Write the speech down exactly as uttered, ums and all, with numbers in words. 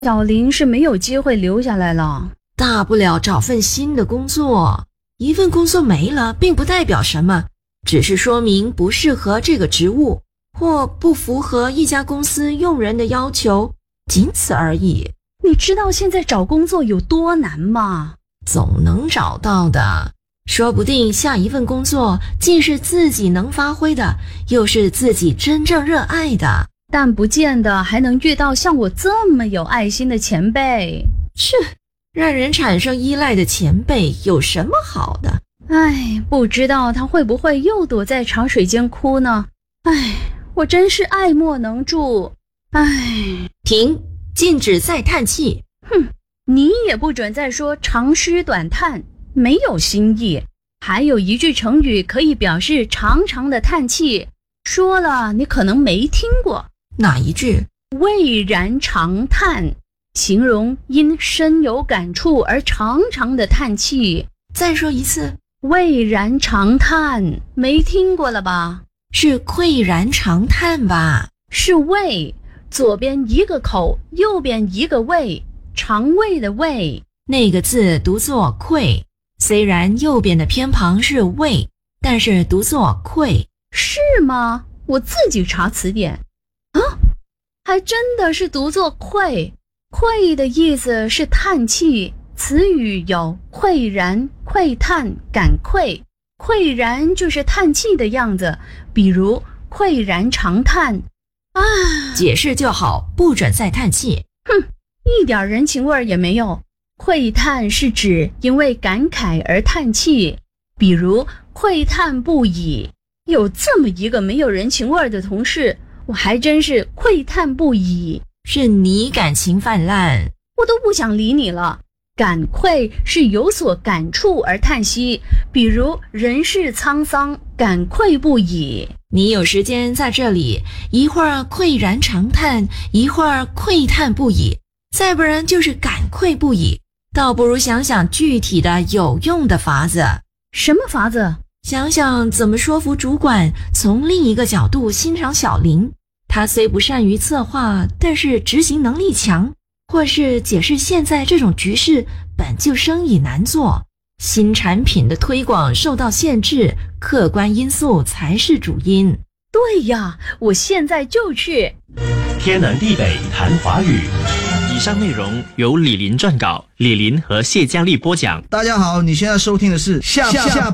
小林是没有机会留下来了。 大不了找份新的工作，一份工作没了并不代表什么，只是说明不适合这个职务，或不符合一家公司用人的要求，仅此而已。 你知道现在找工作有多难吗？ 总能找到的，说不定下一份工作既是自己能发挥的，又是自己真正热爱的， 但不见得还能遇到像我这么有爱心的前辈。 是，让人产生依赖的前辈有什么好的？ 唉，不知道他会不会又躲在茶水间哭呢？唉，我真是爱莫能助。唉， 停，禁止再叹气。 哼，你也不准再说长吁短叹，没有新意。还有一句成语可以表示长长的叹气，说了你可能没听过。 哪一句？ 蔚然长叹，形容因深有感触而长长的叹气。 再说一次。 蔚然长叹，没听过了吧？ 是喟然长叹吧？ 是胃，左边一个口，右边一个胃，肠胃的胃。 那个字读作喟，虽然右边的偏旁是胃，但是读作喟。 是吗？我自己查词典。啊，还真的是读作喟。喟的意思是叹气，词语有喟然、喟叹、感喟。喟然就是叹气的样子，比如喟然长叹。啊， 解释就好，不准再叹气。 哼，一点人情味也没有。喟叹是指因为感慨而叹气，比如喟叹不已。有这么一个没有人情味的同事，我还真是喟叹不已。 是你感情泛滥， 我都不想理你了。感喟是有所感触而叹息，比如人世沧桑，感喟不已。 你有时间在这里，一会儿喟然长叹，一会儿喟叹不已，再不然就是感喟不已，倒不如想想具体的有用的法子。 什么法子？ 想想怎么说服主管从另一个角度欣赏小林。他虽不善于策划，但是执行能力强，或是解释现在这种局势本就生意难做，新产品的推广受到限制，客观因素才是主因。 对呀，我现在就去。 天南地北谈华语。以上内容由李林撰稿，李林和谢佳丽播讲。 大家好，你现在收听的是下下